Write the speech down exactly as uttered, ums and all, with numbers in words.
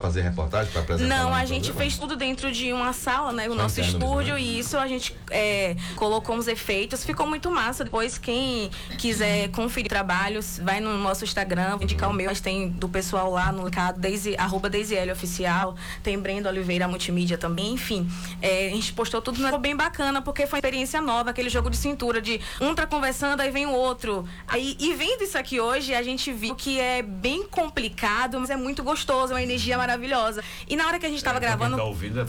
fazer reportagem para apresentar? Não, lá a no gente programa? fez tudo dentro de uma sala, né? O Só nosso interno mesmo, estúdio, né? e isso a gente é, colocou uns efeitos, ficou muito massa. Depois, quem quiser conferir trabalhos, vai no nosso Instagram, vou indicar o meu, mas tem do pessoal lá no mercado, Daisy, arroba Daisy L Oficial, tem Brenda Oliveira Multimídia também, enfim. É, a gente postou tudo, ficou bem bacana, porque foi uma experiência nova, aquele jogo de cintura, de um tá conversando, aí vem o outro. Aí, e vendo isso aqui hoje, a gente viu que é bem complicado, mas é muito gostoso, é uma energia maravilhosa. E na hora que a gente tava É, pra quem gravando... tá ouvindo, é